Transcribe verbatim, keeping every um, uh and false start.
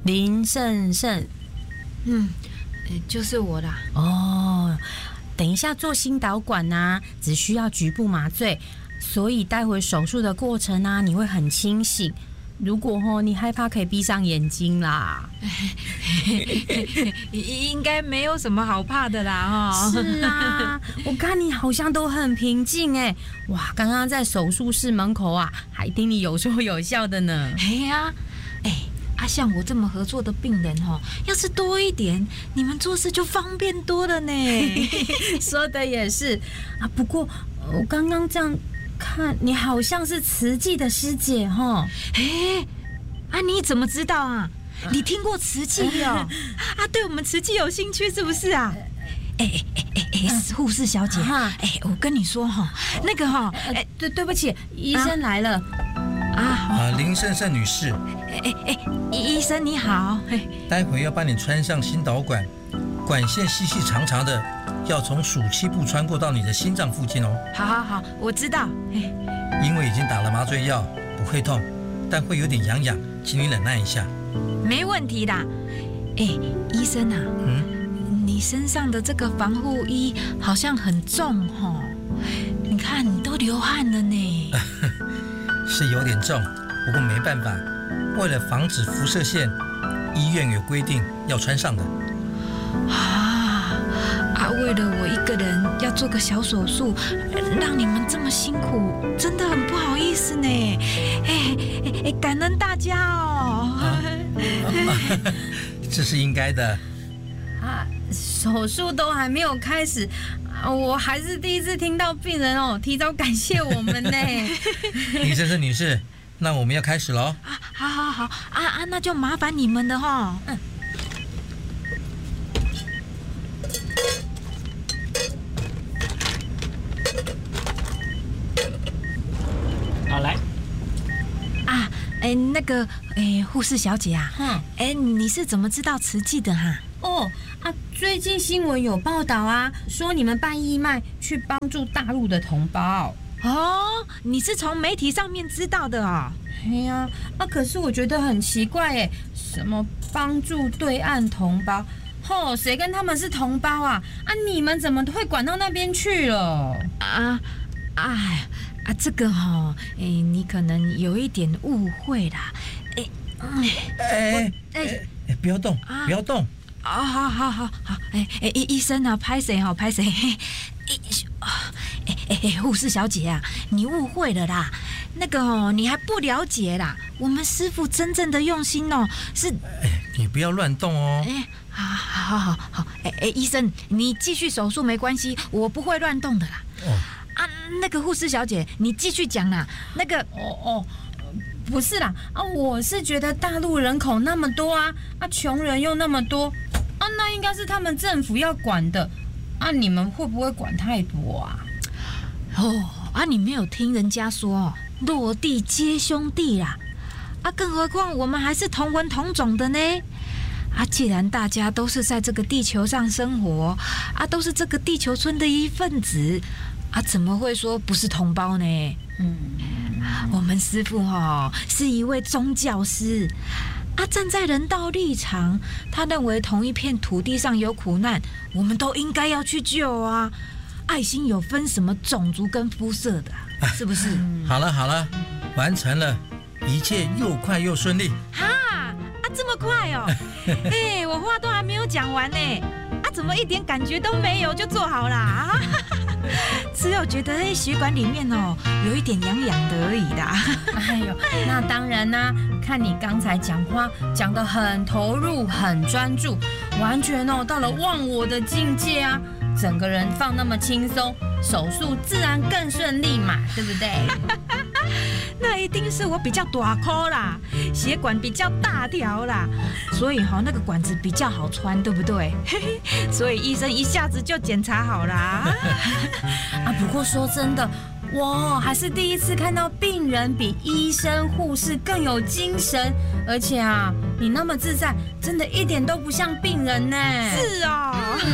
林胜胜。 嗯，就是我啦。 哦，等一下做心导管啊，只需要局部麻醉，所以待会手术的过程啊，你会很清醒。如果哦你害怕，可以闭上眼睛啦。 应该没有什么好怕的啦哈。 是啊，我看你好像都很平静哎。哇，刚刚在手术室门口啊，还听你有说有笑的呢。 哎呀，哎。啊，像我这么合作的病人哦，要是多一点，你们做事就方便多了呢。 说的也是啊，不过我刚刚这样看，你好像是慈济的师姐哈。 哎，啊，你怎么知道啊？你听过慈济哦？啊，对我们慈济有兴趣是不是啊？哎哎哎哎，护士小姐，哎，我跟你说哈，那个哈，哎， 对对不起，医生来了。 啊啊，林胜胜女士， 哎哎哎，医生你好， 待会要帮你穿上心导管，管线细细长长的，要从属气部穿过到你的心脏附近哦。 好好好，我知道。 因为已经打了麻醉药，不会痛，但会有点痒痒，请你忍耐一下。 没问题的。哎，医生啊，嗯，你身上的这个防护衣好像很重哦，你看你都流汗了呢。 是有点重，不过没办法，为了防止辐射线，医院有规定要穿上的。 啊啊！为了我一个人要做个小手术，让你们这么辛苦，真的很不好意思呢。哎哎哎，感恩大家哦。啊啊、这是应该的。 啊，手术都还没有开始。我还是第一次听到病人哦提早感谢我们呢。 林胜胜女士，那我们要开始喽。 啊，好好好，啊啊，那就麻烦你们了哈。嗯。 好来。 啊，哎，那个，哎，护士小姐啊，嗯，哎，你是怎么知道慈济的哈？ 哦啊，最近新闻有报道啊，说你们办义卖去帮助大陆的同胞。 哦，你是从媒体上面知道的哦。 哎呀，啊，可是我觉得很奇怪哎，什么帮助对岸同胞？吼，谁跟他们是同胞啊？啊，你们怎么会管到那边去了？ 啊，哎啊，这个哈、哦，哎，你可能有一点误会啦。哎， 哎哎哎，不要动，不要动。 啊、哦，好好好好，哎哎，医生啊，拍谁哈，拍谁？哎哎哎，护士小姐啊，你误会了啦，那个哦，你还不了解啦，我们师父真正的用心哦，是…… 哎，你不要乱动哦。 哎，好好好好，哎哎，医生，你继续手术没关系，我不会乱动的啦。哦，啊，那个护士小姐，你继续讲啦，那个…… 哦哦。不是啦，啊，我是觉得大陆人口那么多啊，啊，穷人又那么多，啊，那应该是他们政府要管的，啊，你们会不会管太多啊？ 哦，啊，你没有听人家说落地皆兄弟啦，啊，更何况我们还是同文同种的呢，啊，既然大家都是在这个地球上生活，啊，都是这个地球村的一份子，啊，怎么会说不是同胞呢？嗯。我们师父哦是一位宗教师啊，站在人道立场，他认为同一片土地上有苦难，我们都应该要去救啊。爱心有分什么种族跟肤色的、啊，是不是？ 好了好了，完成了，一切又快又顺利。 哈啊，这么快哦！哎、欸，我话都还没有讲完呢，啊，怎么一点感觉都没有就做好啦？啊只有觉得哎、欸，血管里面哦有一点痒痒的而已的。 哎呦，那当然啦、啊！看你刚才讲话讲得很投入、很专注，完全哦到了忘我的境界啊！整个人放那么轻松，手术自然更顺利嘛，对不对？ 那一定是我比较大颗啦，血管比较大条啦，所以哈、哦、那个管子比较好穿，对不对？所以医生一下子就检查好啦。 啊，不过说真的，我还是第一次看到病人比医生、护士更有精神，而且啊，你那么自在，真的一点都不像病人呢。 是哦。